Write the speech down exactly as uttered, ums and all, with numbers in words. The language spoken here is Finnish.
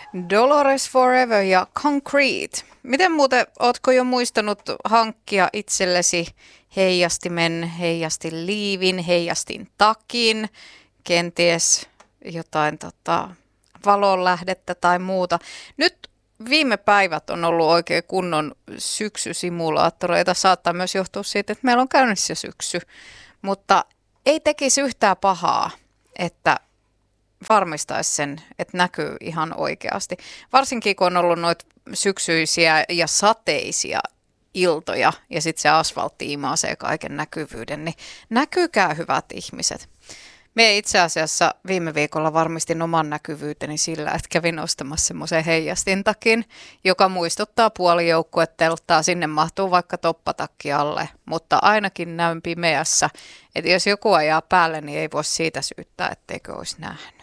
Dolores Forever ja Concrete. Miten muuten, ootko jo muistanut hankkia itsellesi heijastimen, heijastin liivin, heijastin takin, kenties jotain tota, valonlähdettä tai muuta? Nyt viime päivät on ollut oikein kunnon syksysimulaattoreita. Saattaa myös johtua siitä, että meillä on käynnissä syksy, mutta ei tekisi yhtään pahaa, että varmistaisi sen, että näkyy ihan oikeasti. Varsinkin kun on ollut noita syksyisiä ja sateisia iltoja ja sitten se asfaltti imaisee kaiken näkyvyyden, niin näkyykää hyvät ihmiset. Me itse asiassa viime viikolla varmistin oman näkyvyyteni sillä, että kävin ostamassa semmoisen heijastintakin, joka muistuttaa puolijoukkueteltaa. Sinne mahtuu vaikka toppatakki alle, mutta ainakin näyn pimeässä. Että jos joku ajaa päälle, niin ei voi siitä syyttää, etteikö olisi nähnyt.